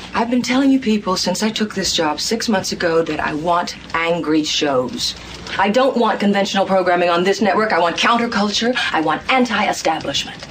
I've been telling you people since I took this job 6 months ago that I want angry shows. I don't want conventional programming on this network. I want counterculture. I want anti-establishment.